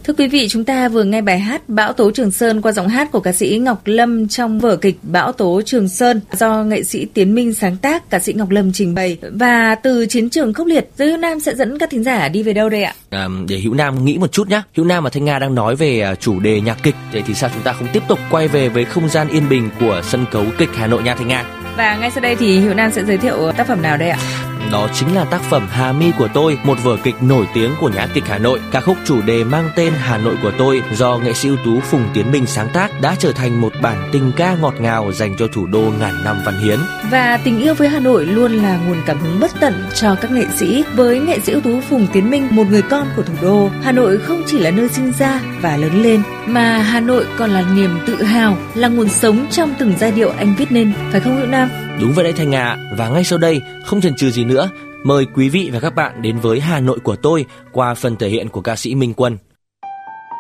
Thưa quý vị, chúng ta vừa nghe bài hát Bão tố Trường Sơn qua giọng hát của ca sĩ Ngọc Lâm trong vở kịch Bão tố Trường Sơn do nghệ sĩ Tiến Minh sáng tác, ca sĩ Ngọc Lâm trình bày. Và từ chiến trường khốc liệt, Hữu Nam sẽ dẫn các thính giả đi về đâu đây ạ? Để Hữu Nam nghĩ một chút nhé. Hữu Nam và Thanh Nga đang nói về chủ đề nhạc kịch, vậy thì sao chúng ta không tiếp tục quay về với không gian yên bình của sân khấu kịch Hà Nội nha Thanh Nga. Và ngay sau đây thì Hữu Nam sẽ giới thiệu tác phẩm nào đây ạ? Đó chính là tác phẩm Hà Mi của tôi, một vở kịch nổi tiếng của nhã kịch Hà Nội. Ca khúc chủ đề mang tên Hà Nội của tôi do nghệ sĩ ưu tú Phùng Tiến Minh sáng tác đã trở thành một bản tình ca ngọt ngào dành cho thủ đô ngàn năm văn hiến. Và tình yêu với Hà Nội luôn là nguồn cảm hứng bất tận cho các nghệ sĩ. Với nghệ sĩ ưu tú Phùng Tiến Minh, một người con của thủ đô, Hà Nội không chỉ là nơi sinh ra và lớn lên, mà Hà Nội còn là niềm tự hào, là nguồn sống trong từng giai điệu anh viết nên, phải không Hữu Nam? Đúng vậy đấy Thanh Nga. Và ngay sau đây, không chần chừ gì nữa, mời quý vị và các bạn đến với Hà Nội của tôi qua phần thể hiện của ca sĩ Minh Quân.